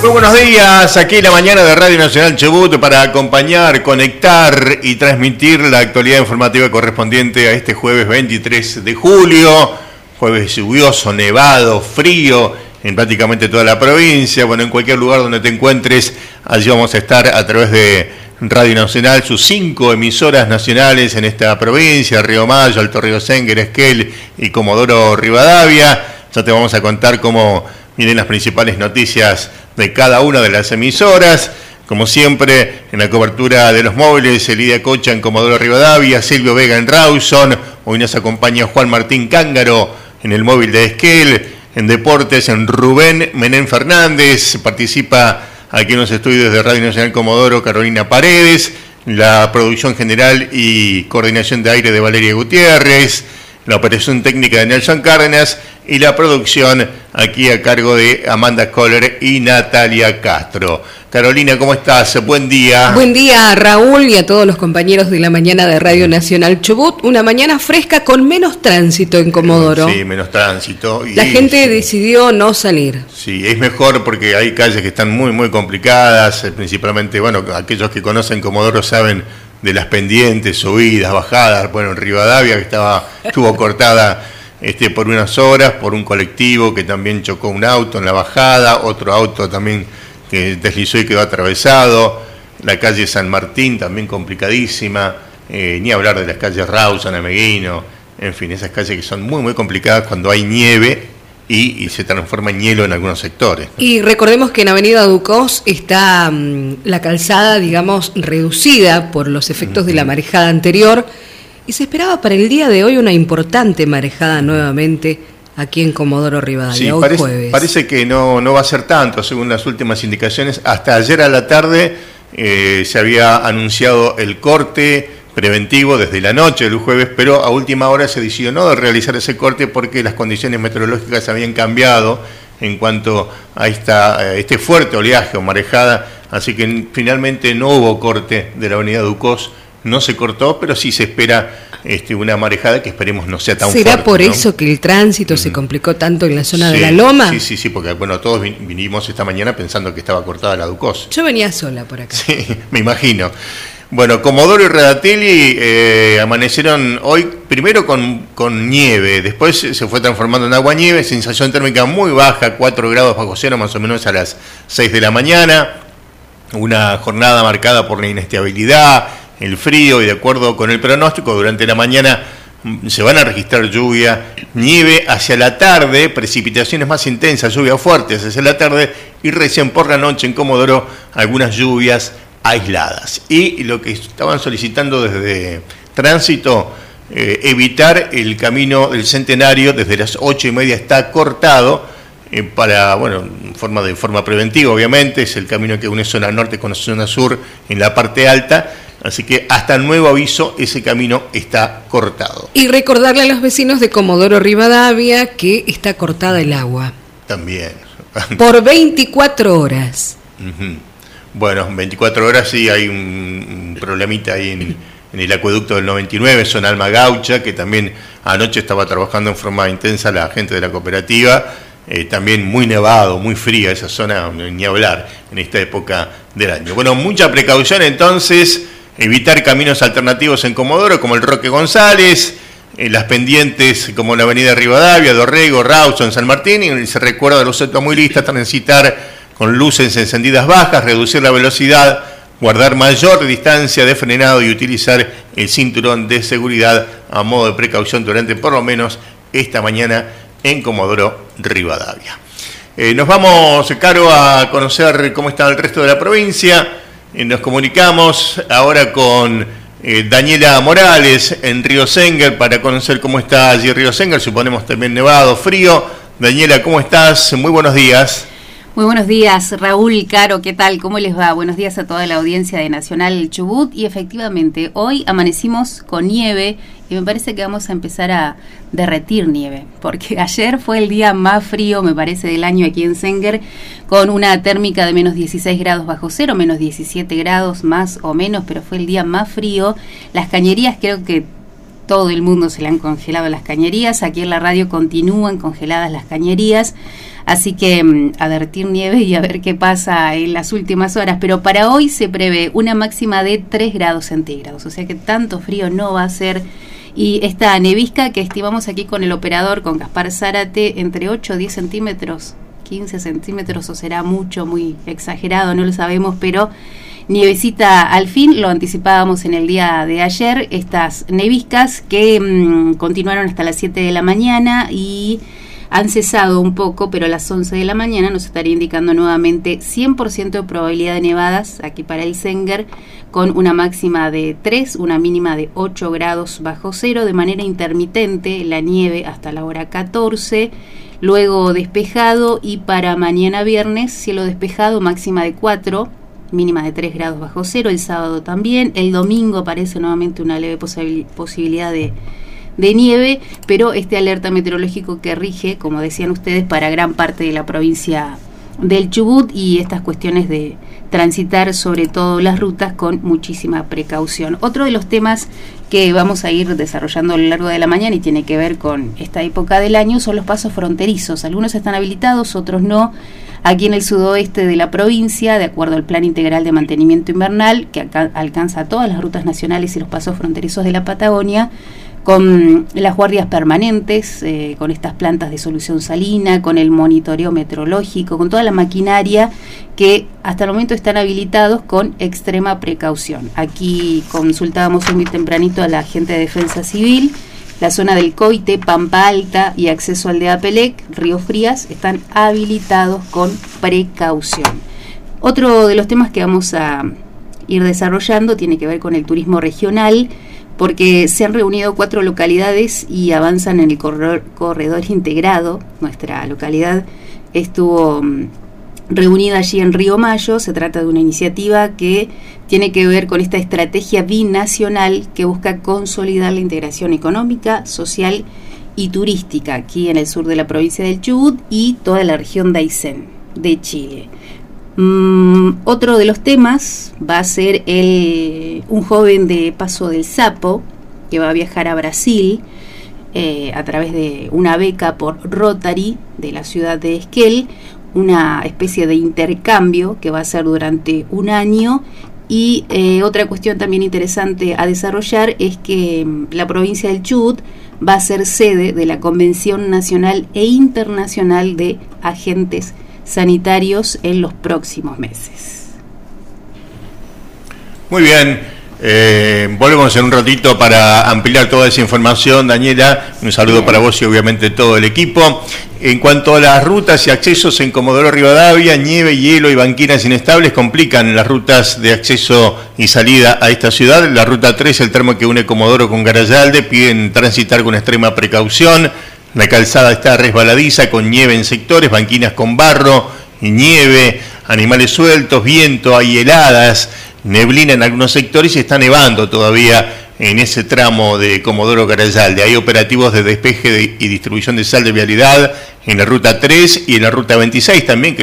Muy buenos días, aquí la mañana de Radio Nacional Chubut para acompañar, conectar y transmitir la actualidad informativa correspondiente a este jueves 23 de julio, jueves lluvioso, nevado, frío en prácticamente toda la provincia. Bueno, en cualquier lugar donde te encuentres, allí vamos a estar a través de Radio Nacional, sus 5 emisoras nacionales en esta provincia, Río Mayo, Alto Río Senguer, Esquel y Comodoro Rivadavia. Ya te vamos a contar cómo vienen las principales noticias de cada una de las emisoras. Como siempre, en la cobertura de los móviles, Lidia Cocha en Comodoro Rivadavia, Silvio Vega en Rawson. Hoy nos acompaña Juan Martín Cángaro en el móvil de Esquel. En deportes, en Rubén Menem Fernández. Participa aquí en los estudios de Radio Nacional Comodoro Carolina Paredes. La producción general y coordinación de aire de Valeria Gutiérrez. La operación técnica de Nelson Cárdenas y la producción aquí a cargo de Amanda Kohler y Natalia Castro. Carolina, ¿cómo estás? Buen día. Buen día, Raúl, y a todos los compañeros de la mañana de Radio Nacional Chubut. Una mañana fresca con menos tránsito en Comodoro. Sí, menos tránsito. La gente decidió no salir. Sí, es mejor porque hay calles que están muy complicadas, principalmente, bueno, aquellos que conocen Comodoro saben de las pendientes, subidas, bajadas. Bueno, en Rivadavia que estuvo cortada por unas horas por un colectivo que también chocó un auto en la bajada, otro auto también que deslizó y quedó atravesado. La calle San Martín también complicadísima, ni hablar de las calles Rawson, Ameguino, en fin, esas calles que son muy complicadas cuando hay nieve y se transforma en hielo en algunos sectores. Y recordemos que en Avenida Ducos está la calzada, digamos, reducida por los efectos de la marejada anterior, y se esperaba para el día de hoy una importante marejada nuevamente aquí en Comodoro Rivadavia, sí, hoy jueves. Parece que no va a ser tanto, según las últimas indicaciones. Hasta ayer a la tarde se había anunciado el corte preventivo desde la noche del jueves, pero a última hora se decidió no realizar ese corte porque las condiciones meteorológicas habían cambiado en cuanto a este fuerte oleaje o marejada, así que finalmente no hubo corte de la avenida Ducos, no se cortó, pero sí se espera una marejada que esperemos no sea tan fuerte. ¿Será por eso que el tránsito se complicó tanto en la zona de la Loma? Sí, porque bueno, todos vinimos esta mañana pensando que estaba cortada la Ducos. Yo venía sola por acá. Sí, me imagino. Bueno, Comodoro y Redatelli amanecieron hoy primero con nieve, después se fue transformando en agua-nieve, sensación térmica muy baja, 4 grados bajo cero más o menos a las 6 de la mañana, una jornada marcada por la inestabilidad, el frío, y de acuerdo con el pronóstico, durante la mañana se van a registrar lluvia, nieve hacia la tarde, precipitaciones más intensas, lluvias fuertes hacia la tarde, y recién por la noche en Comodoro algunas lluvias aisladas. Y lo que estaban solicitando desde Tránsito, evitar el camino del Centenario desde las 8:30 está cortado, de forma preventiva, obviamente. Es el camino que une zona norte con zona sur en la parte alta, así que hasta nuevo aviso ese camino está cortado. Y recordarle a los vecinos de Comodoro Rivadavia que está cortada el agua. También. Por 24 horas. Uh-huh. Bueno, 24 horas sí hay un problemita ahí en el acueducto del 99, zona Alma Gaucha, que también anoche estaba trabajando en forma intensa la gente de la cooperativa. También muy nevado, muy fría esa zona, ni hablar en esta época del año. Bueno, mucha precaución entonces, evitar caminos alternativos en Comodoro como el Roque González, las pendientes como la avenida Rivadavia, Dorrego, Rawson, San Martín, y se recuerda a los automovilistas transitar con luces encendidas bajas, reducir la velocidad, guardar mayor distancia de frenado y utilizar el cinturón de seguridad a modo de precaución durante por lo menos esta mañana en Comodoro Rivadavia. Nos vamos, Caro, a conocer cómo está el resto de la provincia. Nos comunicamos ahora con Daniela Morales en Río Senguer para conocer cómo está allí Río Senguer, suponemos también nevado, frío. Daniela, ¿cómo estás? Muy buenos días. Muy buenos días, Raúl, Caro, ¿qué tal? ¿Cómo les va? Buenos días a toda la audiencia de Nacional Chubut. Y efectivamente, hoy amanecimos con nieve y me parece que vamos a empezar a derretir nieve, porque ayer fue el día más frío, me parece, del año aquí en Senguer, con una térmica de menos 16 grados bajo cero, menos 17 grados más o menos, pero fue el día más frío. Las cañerías creo que todo el mundo se le han congelado las cañerías. Aquí en la radio continúan congeladas las cañerías, así que advertir nieve y a ver qué pasa en las últimas horas. Pero para hoy se prevé una máxima de 3 grados centígrados, o sea que tanto frío no va a ser. Y esta nevisca que estimamos aquí con el operador, con Gaspar Zárate, entre 8 o 10 centímetros, 15 centímetros, o será mucho, muy exagerado, no lo sabemos, pero nievecita al fin. Lo anticipábamos en el día de ayer, estas neviscas que continuaron hasta las 7 de la mañana y han cesado un poco, pero a las 11 de la mañana nos estaría indicando nuevamente 100% de probabilidad de nevadas aquí para el Senguer, con una máxima de 3, una mínima de 8 grados bajo cero, de manera intermitente la nieve hasta la hora 14, luego despejado, y para mañana viernes cielo despejado, máxima de 4, mínima de 3 grados bajo cero, el sábado también, el domingo aparece nuevamente una leve posibilidad de nieve, pero este alerta meteorológico que rige, como decían ustedes, para gran parte de la provincia del Chubut, y estas cuestiones de transitar sobre todo las rutas con muchísima precaución. Otro de los temas que vamos a ir desarrollando a lo largo de la mañana y tiene que ver con esta época del año son los pasos fronterizos. Algunos están habilitados, otros no. Aquí en el sudoeste de la provincia, de acuerdo al Plan Integral de Mantenimiento Invernal, que alcanza todas las rutas nacionales y los pasos fronterizos de la Patagonia, con las guardias permanentes, con estas plantas de solución salina, con el monitoreo meteorológico, con toda la maquinaria que hasta el momento están habilitados con extrema precaución. Aquí consultábamos muy tempranito a la gente de Defensa Civil. La zona del Coite, Pampa Alta y acceso al de Apelec, Río Frías, están habilitados con precaución. Otro de los temas que vamos a ir desarrollando tiene que ver con el turismo regional, porque se han reunido 4 localidades y avanzan en el corredor integrado. Nuestra localidad estuvo reunida allí en Río Mayo. Se trata de una iniciativa que tiene que ver con esta estrategia binacional que busca consolidar la integración económica, social y turística aquí en el sur de la provincia del Chubut y toda la región de Aysén, de Chile. Otro de los temas va a ser un joven de Paso del Sapo que va a viajar a Brasil a través de una beca por Rotary de la ciudad de Esquel, una especie de intercambio que va a ser durante un año. Y otra cuestión también interesante a desarrollar es que la provincia del Chubut va a ser sede de la Convención Nacional e Internacional de Agentes Sanitarios en los próximos meses. Muy bien, volvemos en un ratito para ampliar toda esa información. Daniela, un saludo bien para vos y obviamente todo el equipo. En cuanto a las rutas y accesos en Comodoro Rivadavia, nieve, hielo y banquinas inestables complican las rutas de acceso y salida a esta ciudad. La ruta 3, el tramo que une Comodoro con Garayalde, piden transitar con extrema precaución. La calzada está resbaladiza con nieve en sectores, banquinas con barro y nieve, animales sueltos, viento, hay heladas, neblina en algunos sectores y está nevando todavía en ese tramo de Comodoro Garayalde. Hay operativos de despeje y distribución de sal de vialidad en la ruta 3 y en la ruta 26 también, que